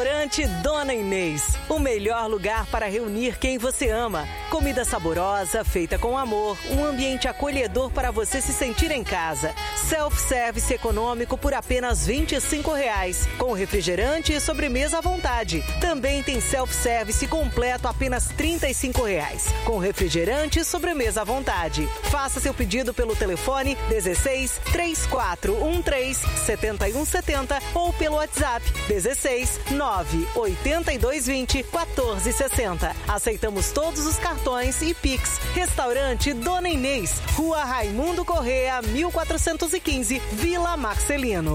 Restaurante Dona Inês, o melhor lugar para reunir quem você ama. Comida saborosa, feita com amor, um ambiente acolhedor para você se sentir em casa. Self-service econômico por apenas R$25, com refrigerante e sobremesa à vontade. Também tem self-service completo apenas R$35, com refrigerante e sobremesa à vontade. Faça seu pedido pelo telefone 16 3413 7170 ou pelo WhatsApp 16 98220 1460. Aceitamos todos os cartões e Pix. Restaurante Dona Inês, Rua Raimundo Correa, 1415, Vila Marcelino.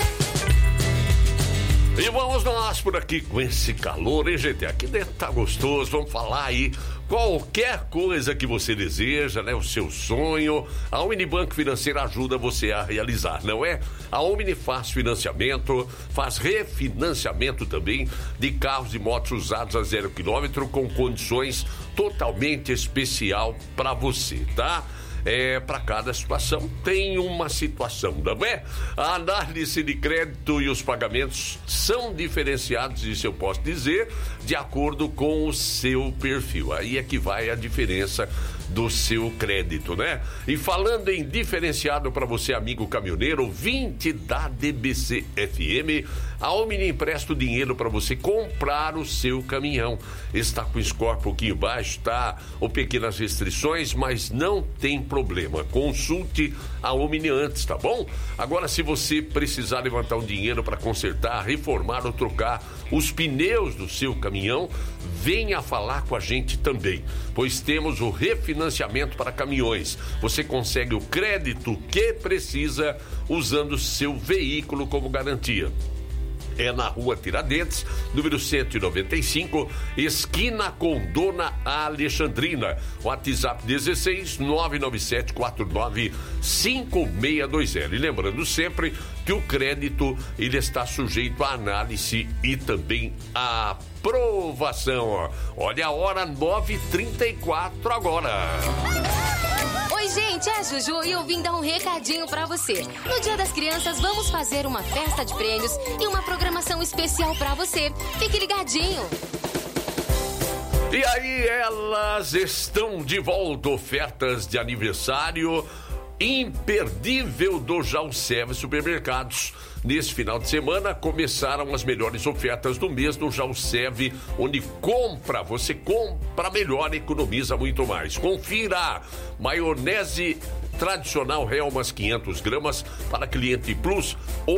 E vamos nós por aqui com esse calor, hein, gente? Aqui dentro tá gostoso, vamos falar aí qualquer coisa que você deseja, né? O seu sonho, a Unibanco Financeira ajuda você a realizar, não é? A Omni faz financiamento, faz refinanciamento também de carros e motos usados a 0 km com condições totalmente especial para você, tá? Para cada situação tem uma situação, não é? A análise de crédito e os pagamentos são diferenciados, isso eu posso dizer, de acordo com o seu perfil. Aí é que vai a diferença do seu crédito, né? E falando em diferenciado para você, amigo caminhoneiro, ouvinte da DBC FM, a Omni empresta o dinheiro para você comprar o seu caminhão. Está com o score um pouquinho baixo, tá? Ou pequenas restrições, mas não tem problema. Consulte a Omni antes, tá bom? Agora, se você precisar levantar um dinheiro para consertar, reformar ou trocar os pneus do seu caminhão, venha falar com a gente também, pois temos o refinanciamento para caminhões. Você consegue o crédito que precisa usando seu veículo como garantia. É na Rua Tiradentes, número 195, esquina com Dona Alexandrina. WhatsApp 16 997 49 5620. E lembrando sempre que o crédito ele está sujeito à análise e também à aprovação. Olha a hora, 9h34 agora. Oi, gente, é a Juju e eu vim dar um recadinho pra você. No Dia das Crianças, vamos fazer uma festa de prêmios e uma programação especial pra você. Fique ligadinho. E aí, elas estão de volta. Ofertas de aniversário imperdível do Jalsev Supermercados. Nesse final de semana começaram as melhores ofertas do mês no Jalsev, onde você compra melhor, economiza muito mais. Confira: maionese tradicional Helmas 500 gramas para cliente Plus, R$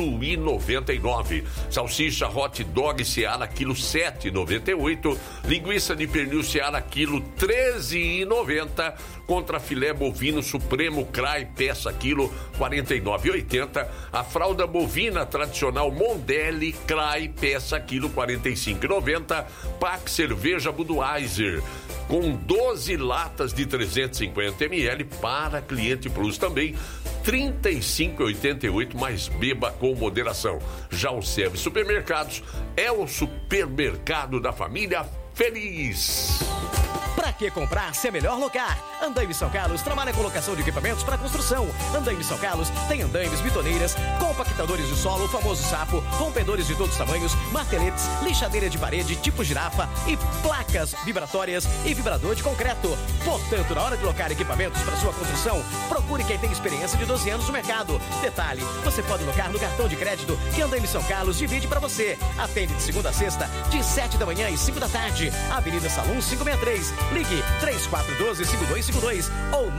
8,99. Salsicha Hot Dog Seara quilo 7,98. Linguiça de pernil Seara quilo 13,90. Contra filé bovino Supremo Crai peça quilo 49,80. A fralda bovina tradicional Mondelli Crai peça quilo 45,90. Pack cerveja Budweiser com 12 latas de 350 ml para cliente Plus também, R$ 35,88, mas beba com moderação. Jalsev Supermercados é o supermercado da família feliz. Pra que comprar se é melhor locar? Andaime São Carlos trabalha com locação de equipamentos para construção. Andaime São Carlos tem andaimes, bitoneiras, compactadores de solo, o famoso sapo, rompedores de todos os tamanhos, marteletes, lixadeira de parede tipo girafa e placas vibratórias e vibrador de concreto. Portanto, na hora de locar equipamentos para sua construção, procure quem tem experiência de 12 anos no mercado. Detalhe, você pode locar no cartão de crédito que Andaime São Carlos divide para você. Atende de segunda a sexta, de 7 da manhã e 5 da tarde. Avenida Salum 563. Ligue 3412-5252 ou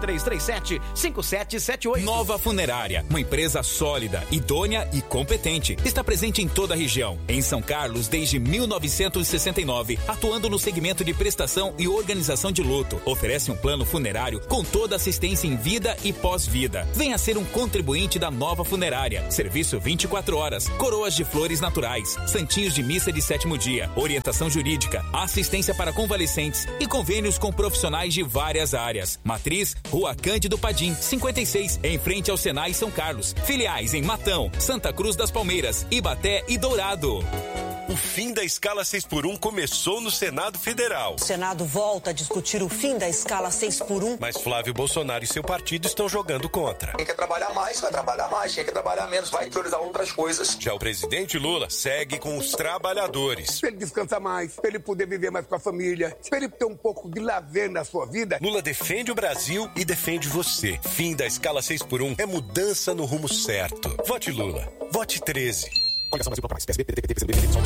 99337-5778. Nova Funerária, uma empresa sólida, idônea e competente. Está presente em toda a região. Em São Carlos, desde 1969, atuando no segmento de prestação e organização de luto. Oferece um plano funerário com toda assistência em vida e pós-vida. Venha ser um contribuinte da Nova Funerária. Serviço 24 horas, coroas de flores naturais, santinhos de missa de 7º dia, orientação jurídica, assistência para convalescentes e convênios com profissionais de várias áreas. Matriz, Rua Cândido Padim, 56, em frente ao Senai São Carlos. Filiais em Matão, Santa Cruz das Palmeiras, Ibaté e Dourado. O fim da escala 6x1 começou no Senado Federal. O Senado volta a discutir o fim da escala 6x1. Mas Flávio Bolsonaro e seu partido estão jogando contra. Quem quer trabalhar mais, vai trabalhar mais. Quem quer trabalhar menos, vai priorizar outras coisas. Já o presidente Lula segue com os trabalhadores. Pra ele descansar mais, pra ele poder viver mais com a família, pra ele ter um pouco de lazer na sua vida. Lula defende o Brasil e defende você. Fim da escala 6x1 é mudança no rumo certo. Vote Lula. Vote 13. Coligação Brasil Contra Mais. PSB, PDT, PCB, PDT,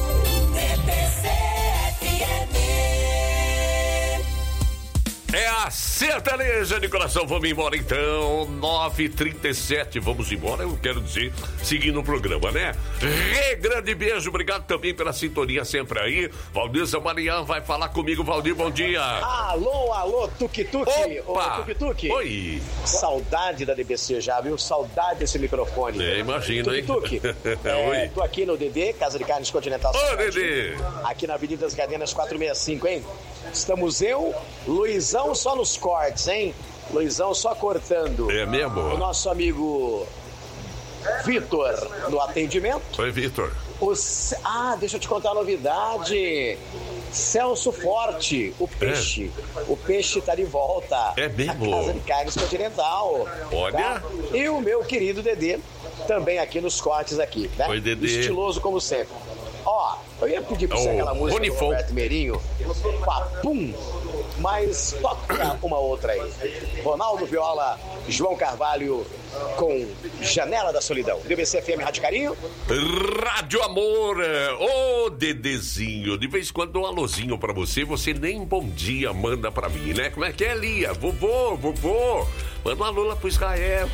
É a sertaneja de coração. Vamos embora então, 9h37, vamos embora, eu quero dizer, seguindo o programa, né? Grande beijo, obrigado também pela sintonia sempre aí. Valdir Zamarian vai falar comigo. Valdir, bom dia. Alô, Tuk-Tuk. Opa! Tuk-Tuk. Oi. Saudade da DBC já, viu? Saudade desse microfone. Imagina, hein? Tuk-Tuk. Oi. Tô aqui no DD, Casa de Carnes Continental. Ô, Dedê. Aqui na Avenida das Gadenas 465, hein? Estamos eu, Luizão só nos cortes, hein? Luizão só cortando. É mesmo? O nosso amigo Vitor no atendimento. Oi, Vitor. Deixa eu te contar a novidade. Celso Forte, o peixe. O peixe tá de volta. É mesmo? A Casa de Carnes Continental. Olha. Tá? E o meu querido Dedê, também aqui nos cortes aqui, né? Oi, Dedê. Estiloso como sempre. Ó, eu ia pedir pra você aquela música do Roberto Meirinho, Papum, mas toca uma outra aí. Ronaldo Viola, João Carvalho com Janela da Solidão. DBC FM Rádio Carinho. Rádio Amor. Ô, Dedezinho, de vez em quando dou um alôzinho pra você, você nem bom dia manda pra mim, né? Como é que é, Lia? Vovô. Manda um alô lá pro Israel.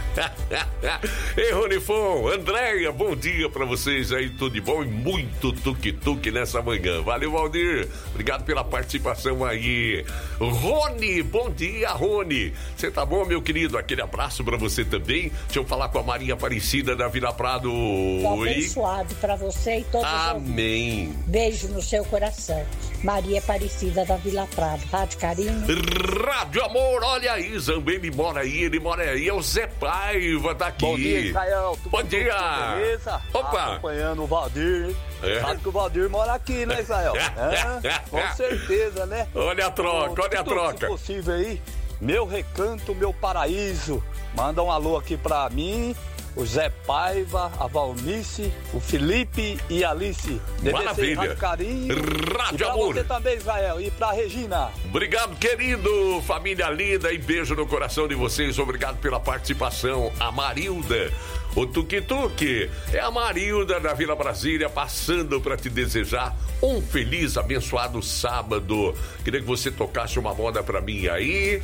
Ei, Ronifon, Andréia, bom dia pra vocês aí, tudo de bom e muito tuk-tuk nessa manhã. Valeu, Valdir, obrigado pela participação aí. Rony, bom dia, Rony. Você tá bom, meu querido? Aquele abraço pra você também. Deixa eu falar com a Maria Aparecida da Vila Prado. Tá abençoado pra você e todos. Amém. Beijo no seu coração. Maria Aparecida da Vila Prado. Rádio Carinho. Rádio Amor, olha aí, Zambelli mora aí, é o Zé Paiva, tá aqui. Bom dia, Israel. Bom dia. Beleza? Opa. Acompanhando o Valdir. Sabe que o Valdir mora aqui, né, Israel? Com certeza, né? Olha a troca, Se possível aí, meu recanto, meu paraíso. Manda um alô aqui pra mim, o Zé Paiva, a Valnice, o Felipe e a Alice. Maravilha. Rádio Carinho. Rádio e pra Amor. você também, Israel. E pra Regina. Obrigado, querido. Família linda e beijo no coração de vocês. Obrigado pela participação. A Marilda. O Tuk-Tuk é a Marilda da Vila Brasília passando para te desejar um feliz, abençoado sábado. Queria que você tocasse uma moda para mim aí.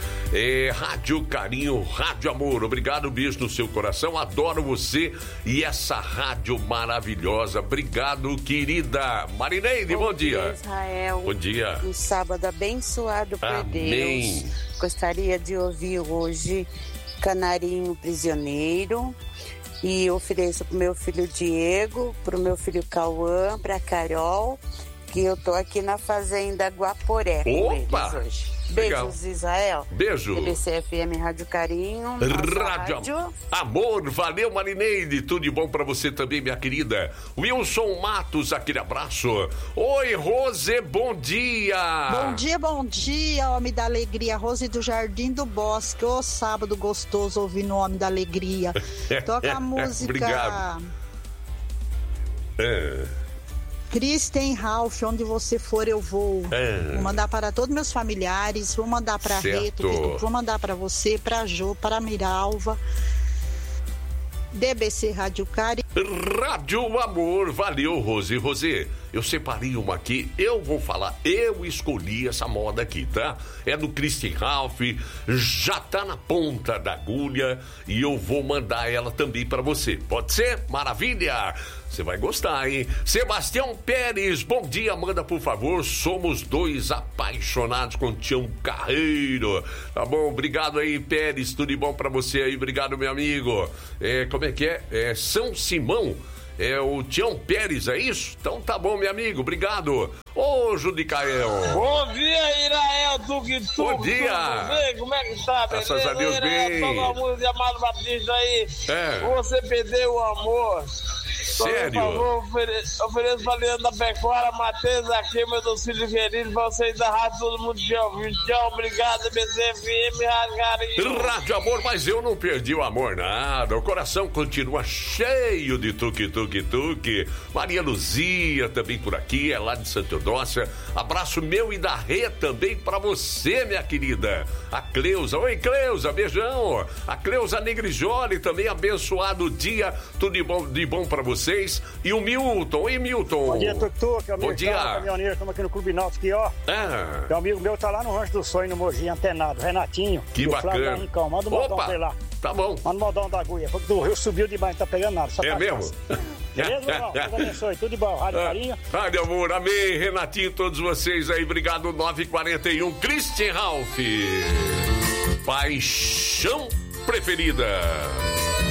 Rádio Carinho, Rádio Amor. Obrigado, beijo no seu coração. Adoro você e essa rádio maravilhosa. Obrigado, querida. Marineide, bom dia. Israel. Bom dia. Um sábado abençoado por Amém. Deus. Gostaria de ouvir hoje Canarinho Prisioneiro. E ofereço pro meu filho Diego, pro meu filho Cauã, pra Carol, que eu tô aqui na Fazenda Guaporé com eles hoje. Legal. Beijos, Israel. Beijo. DBC FM Rádio Carinho. Rádio Amor, valeu, Marineide. Tudo de bom pra você também, minha querida. Wilson Matos, aquele abraço. Oi, Rose, bom dia. Bom dia, Homem da Alegria. Rose do Jardim do Bosque. Ô, sábado gostoso ouvindo o Homem da Alegria. Toca a música. Obrigado. Kristen Ralph, onde você for eu vou. Vou mandar para todos meus familiares, vou mandar para Reto, vou mandar para você, para Jô, para Miralva. DBC Rádio Carinho. Rádio Amor, valeu, Rose. Rose, eu separei uma aqui, eu vou falar, eu escolhi essa moda aqui, tá? É do Christian Ralph, já tá na ponta da agulha e eu vou mandar ela também pra você. Pode ser? Maravilha! Você vai gostar, hein? Sebastião Pérez, bom dia, manda por favor, somos dois apaixonados com Tião Carreiro. Tá bom, obrigado aí, Pérez, tudo de bom pra você aí, obrigado, meu amigo. Como é que é? São Simão, o Tião Pérez, é isso? Então tá bom, meu amigo, obrigado. Ô, Judicael. Bom dia, Irael, Tuk-Tuk. Bom dia. Tudo bem? Como é que tá? Graças a Deus, bem. Toda a música de Amado Batista aí. Você perdeu o amor. Sério? Por favor, ofereço pra Leandro da Pecuária, Matheus aqui, meus filhos queridos, pra vocês da rádio, todo mundo de ouvir. Tchau, obrigado, BCFM, Rádio Carinho. Rádio Amor, mas eu não perdi o amor nada. O coração continua cheio de tuque. Maria Luzia também por aqui, é lá de Santa Eudócia. Abraço meu e da Rê também pra você, minha querida. A Cleusa. Oi, Cleusa, beijão. A Cleusa Negrijoli também, abençoado dia. Tudo de bom pra vocês. E o Milton. Oi, Milton. Bom dia, Tutu. Que é o bom dia. Caminhoneiro. Estamos aqui no Clube Náutico aqui, ó. Que um amigo meu tá lá no Rancho do Sonho, no Mogi, antenado. Renatinho. Que bacana. Rincão. Manda um modão pra ele lá. Tá bom. Manda um modão da agulha. Porque do rio subiu demais, não tá pegando nada. Só é mesmo? Beleza, irmão? Deus abençoe. Tudo de bom. Rádio Carinho. Rádio Amor. Amém. Renatinho, todos vocês aí. Obrigado. 9h41. Christian Ralph. Paixão preferida.